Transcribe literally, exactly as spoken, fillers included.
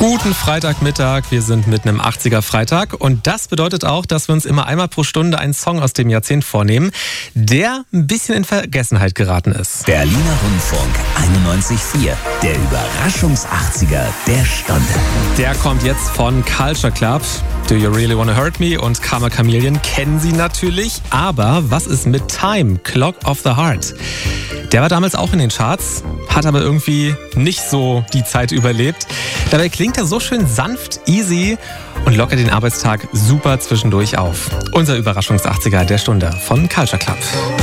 Guten Freitagmittag, wir sind mitten im achtziger-Freitag und das bedeutet auch, dass wir uns immer einmal pro Stunde einen Song aus dem Jahrzehnt vornehmen, der ein bisschen in Vergessenheit geraten ist. Berliner Rundfunk einundneunzig Komma vier, der Überraschungs-achtziger der Stunde. Der kommt jetzt von Culture Club. Do You Really Wanna Hurt Me und Karma Chameleon kennen Sie natürlich, aber was ist mit Time, Clock of the Heart? Der war damals auch in den Charts, hat aber irgendwie nicht so die Zeit überlebt. Dabei klingt er so schön sanft, easy und lockert den Arbeitstag super zwischendurch auf. Unser Überraschungs-achtziger der Stunde von Culture Club.